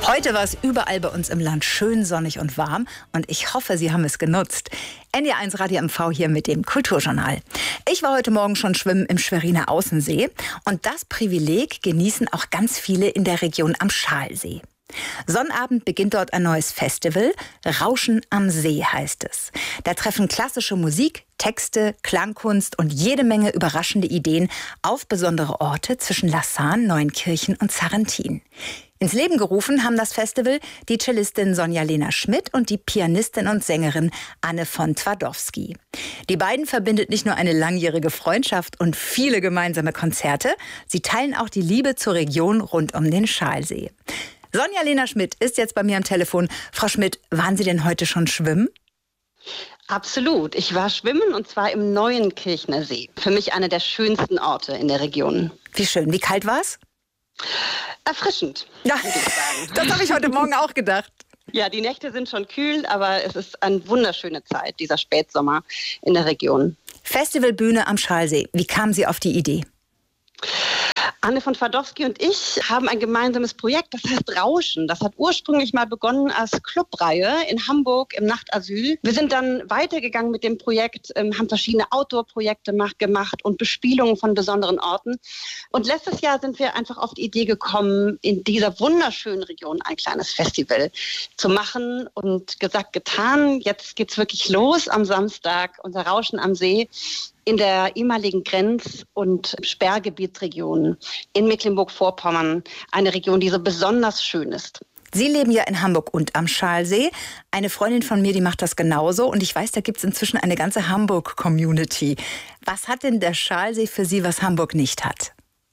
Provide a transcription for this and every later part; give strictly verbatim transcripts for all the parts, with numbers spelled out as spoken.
Heute war es überall bei uns im Land schön sonnig und warm und ich hoffe, Sie haben es genutzt. N D R eins Radio M V hier mit dem Kulturjournal. Ich war heute Morgen schon schwimmen im Schweriner Außensee und das Privileg genießen auch ganz viele in der Region am Schalsee. Sonnabend beginnt dort ein neues Festival. Rauschen am See heißt es. Da treffen klassische Musik, Texte, Klangkunst und jede Menge überraschende Ideen auf besondere Orte zwischen Lassan, Neunkirchen und Sarrentin. Ins Leben gerufen haben das Festival die Cellistin Sonja-Lena Schmidt und die Pianistin und Sängerin Anne von Twardowski. Die beiden verbindet nicht nur eine langjährige Freundschaft und viele gemeinsame Konzerte, sie teilen auch die Liebe zur Region rund um den Schalsee. Sonja-Lena Schmidt ist jetzt bei mir am Telefon. Frau Schmidt, waren Sie denn heute schon schwimmen? Absolut. Ich war schwimmen und zwar im Neunkirchner See. Für mich einer der schönsten Orte in der Region. Wie schön. Wie kalt war es? Erfrischend, ja, würde ich sagen. Das habe ich heute Morgen auch gedacht. Ja, die Nächte sind schon kühl, aber es ist eine wunderschöne Zeit, dieser Spätsommer in der Region. Festivalbühne am Schalsee. Wie kamen Sie auf die Idee? Anne von Twardowski und ich haben ein gemeinsames Projekt, das heißt Rauschen. Das hat ursprünglich mal begonnen als Clubreihe in Hamburg im Nachtasyl. Wir sind dann weitergegangen mit dem Projekt, haben verschiedene Outdoor-Projekte gemacht und Bespielungen von besonderen Orten. Und letztes Jahr sind wir einfach auf die Idee gekommen, in dieser wunderschönen Region ein kleines Festival zu machen und gesagt, getan. Jetzt geht's wirklich los am Samstag, unser Rauschen am See in der ehemaligen Grenz- und Sperrgebietsregion in Mecklenburg-Vorpommern, eine Region, die so besonders schön ist. Sie leben ja in Hamburg und am Schalsee. Eine Freundin von mir, die macht das genauso. Und ich weiß, da gibt es inzwischen eine ganze Hamburg-Community. Was hat denn der Schalsee für Sie, was Hamburg nicht hat?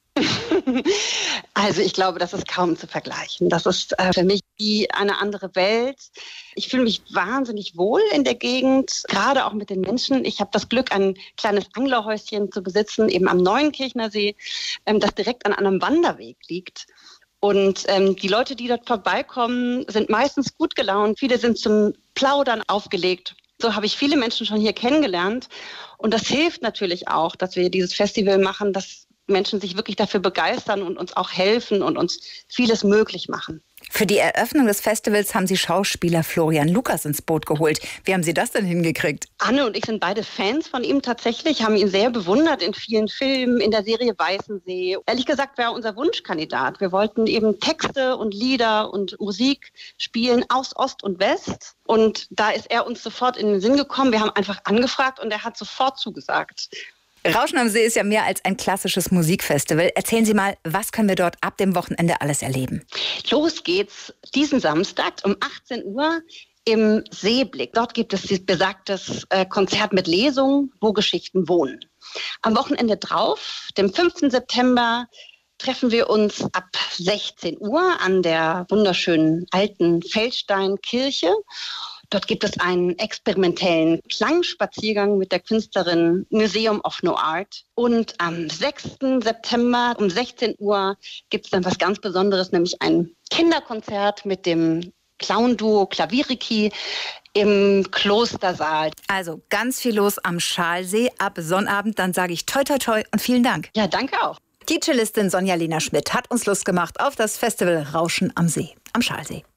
Also ich glaube, das ist kaum zu vergleichen. Das ist äh, für mich wie eine andere Welt. Ich fühle mich wahnsinnig wohl in der Gegend, gerade auch mit den Menschen. Ich habe das Glück, ein kleines Anglerhäuschen zu besitzen, eben am Neunkirchner See, ähm, das direkt an einem Wanderweg liegt. Und ähm, die Leute, die dort vorbeikommen, sind meistens gut gelaunt. Viele sind zum Plaudern aufgelegt. So habe ich viele Menschen schon hier kennengelernt. Und das hilft natürlich auch, dass wir dieses Festival machen, dass Menschen sich wirklich dafür begeistern und uns auch helfen und uns vieles möglich machen. Für die Eröffnung des Festivals haben Sie Schauspieler Florian Lukas ins Boot geholt. Wie haben Sie das denn hingekriegt? Anne und ich sind beide Fans von ihm tatsächlich, haben ihn sehr bewundert in vielen Filmen, in der Serie Weißensee. Ehrlich gesagt war er unser Wunschkandidat. Wir wollten eben Texte und Lieder und Musik spielen aus Ost und West. Und da ist er uns sofort in den Sinn gekommen. Wir haben einfach angefragt und er hat sofort zugesagt. Rauschen am See ist ja mehr als ein klassisches Musikfestival. Erzählen Sie mal, was können wir dort ab dem Wochenende alles erleben? Los geht's diesen Samstag um achtzehn Uhr im Seeblick. Dort gibt es dieses besagtes äh, Konzert mit Lesung, wo Geschichten wohnen. Am Wochenende drauf, dem fünften September, treffen wir uns ab sechzehn Uhr an der wunderschönen alten Feldsteinkirche. Dort gibt es einen experimentellen Klangspaziergang mit der Künstlerin Museum of No Art. Und am sechsten September um sechzehn Uhr gibt es dann was ganz Besonderes, nämlich ein Kinderkonzert mit dem Clown-Duo Klaviriki im Klostersaal. Also ganz viel los am Schalsee ab Sonnabend. Dann sage ich toi toi toi und vielen Dank. Ja, danke auch. Die Cellistin Sonja-Lena Schmidt hat uns Lust gemacht auf das Festival Rauschen am See, am Schalsee.